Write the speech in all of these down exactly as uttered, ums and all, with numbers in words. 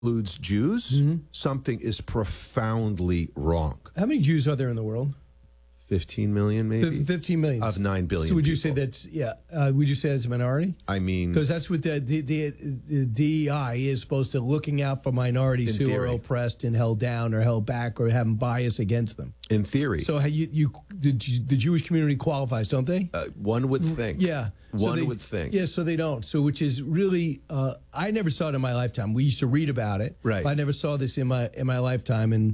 includes Jews, mm-hmm. something is profoundly wrong. How many Jews are there in the world? fifteen million, maybe? fifteen million. Of nine billion So would you people. say that's, yeah, uh, would you say that's a minority? I mean... Because that's what the, the, the, the D E I is supposed to, looking out for minorities who theory. are oppressed and held down or held back or having bias against them. In theory. So how you, you, the, the Jewish community qualifies, don't they? Uh, one would think. Yeah. So One they, would think. Yeah, so they don't. So which is really, uh, I never saw it in my lifetime. We used to read about it. Right. But I never saw this in my in my lifetime. And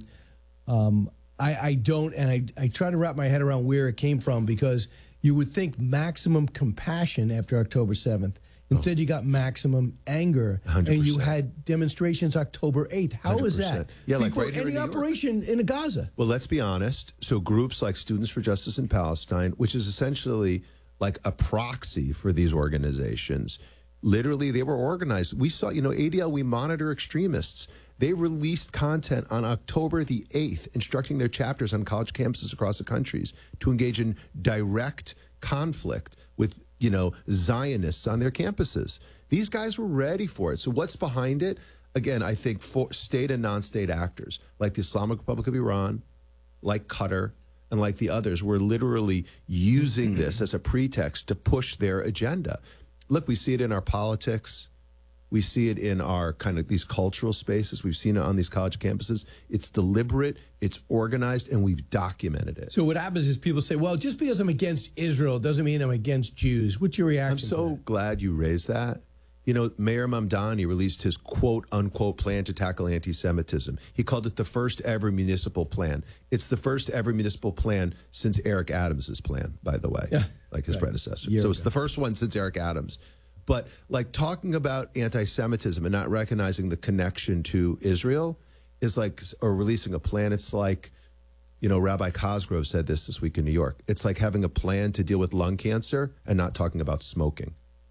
um, I, I don't, and I, I try to wrap my head around where it came from, because you would think maximum compassion after October seventh. Instead, oh. you got maximum anger. one hundred percent. And you had demonstrations October eighth. How is that? Yeah, like Before right here in any New York. operation in Gaza. Well, let's be honest. So groups like Students for Justice in Palestine, which is essentially like a proxy for these organizations, literally they were organized. We saw, you know, A D L, we monitor extremists. They released content on October the eighth, instructing their chapters on college campuses across the countries to engage in direct conflict with, you know, Zionists on their campuses. These guys were ready for it. So what's behind it? Again, I think for state and non-state actors like the Islamic Republic of Iran, like Qatar, and like the others were literally using this as a pretext to push their agenda. Look, we see it in our politics. We see it in our kind of these cultural spaces. We've seen it on these college campuses. It's deliberate, it's organized, and we've documented it. So what happens is people say, well, just because I'm against Israel doesn't mean I'm against Jews. What's your reaction I'm so to that? glad you raised that. You know, Mayor Mamdani released his quote-unquote plan to tackle anti-Semitism. He called it the first ever municipal plan. It's the first ever municipal plan since Eric Adams' plan, by the way, yeah, like his right. predecessor. Year so ago. It's the first one since Eric Adams. But like talking about anti-Semitism and not recognizing the connection to Israel is like, or releasing a plan, it's like, you know, Rabbi Cosgrove said this this week in New York. It's like having a plan to deal with lung cancer and not talking about smoking.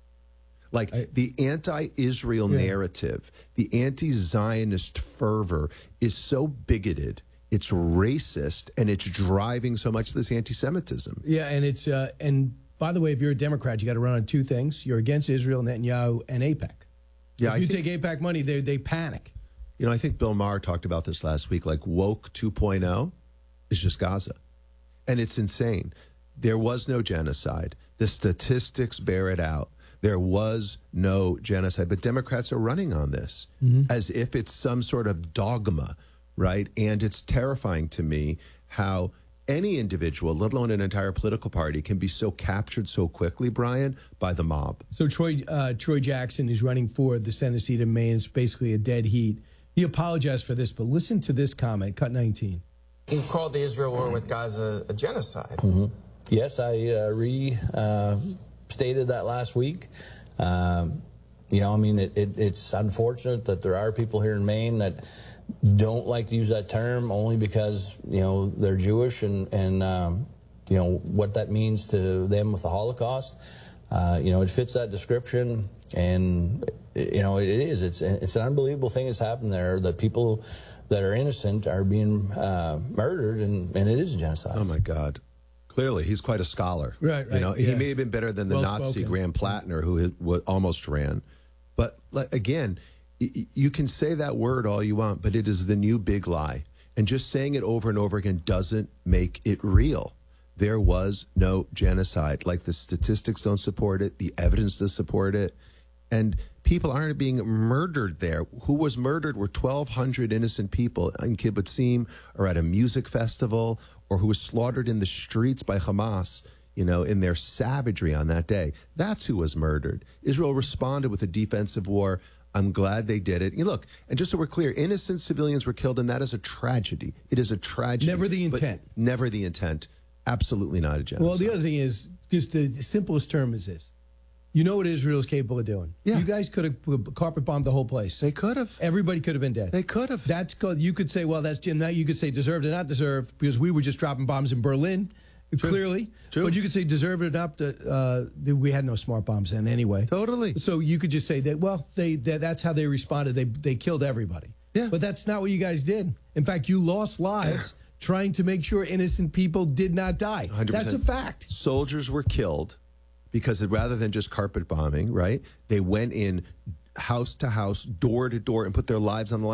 Like I, the anti-Israel yeah. narrative, the anti-Zionist fervor is so bigoted, it's racist, and it's driving so much of this anti-Semitism. Yeah, and it's uh, and by the way, if you're a Democrat, you got to run on two things: you're against Israel, Netanyahu, and AIPAC. Yeah, if I you think, take AIPAC money, they they panic. You know, I think Bill Maher talked about this last week. Like woke two point oh is just Gaza, and it's insane. There was no genocide. The statistics bear it out. There was no genocide, but Democrats are running on this mm-hmm. as if it's some sort of dogma, right? And it's terrifying to me how any individual, let alone an entire political party, can be so captured so quickly, Brian, by the mob. So Troy uh, Troy Jackson is running for the Senate seat in Maine. It's basically a dead heat. He apologized for this, but listen to this comment, cut nineteen. He called the Israel war with Gaza a genocide. Mm-hmm. Yes, I uh, re... Uh, stated that last week. Um, you know, I mean, it, it, it's unfortunate that there are people here in Maine that don't like to use that term only because, you know, they're Jewish and, and um, you know, what that means to them with the Holocaust. Uh, you know, it fits that description, and, you know, it is. It's, it's an unbelievable thing that's happened there, that people that are innocent are being uh, murdered, and, and it is a genocide. Oh, my God. Clearly, he's quite a scholar. Right, right. You know, yeah. he may have been better than the well Nazi spoken. Graham Plattner, who had, what, almost ran. But like, again, y you can say that word all you want, but it is the new big lie. And just saying it over and over again doesn't make it real. There was no genocide. Like, the statistics don't support it. The evidence does support it. And people aren't being murdered there. Who was murdered were twelve hundred innocent people in Kibbutzim or at a music festival, or who was slaughtered in the streets by Hamas, you know, in their savagery on that day. That's who was murdered. Israel responded with a defensive war. I'm glad they did it. You look, and just so we're clear, innocent civilians were killed, and that is a tragedy. It is a tragedy. Never the intent. Never the intent. Absolutely not a genocide. Well, the other thing is, just the simplest term is this. You know what Israel is capable of doing. Yeah. You guys could have carpet bombed the whole place. They could have. Everybody could have been dead. They could have. That's called, you could say, well, that's Jim. Now you could say deserved or not deserved, because we were just dropping bombs in Berlin, True. clearly. True. But you could say deserved or not. Uh, we had no smart bombs then anyway. Totally. So you could just say that, well, they, they that's how they responded. They they killed everybody. Yeah. But that's not what you guys did. In fact, you lost lives trying to make sure innocent people did not die. one hundred percent. That's a fact. Soldiers were killed because rather than just carpet bombing, right, they went in house to house, door to door, and put their lives on the line.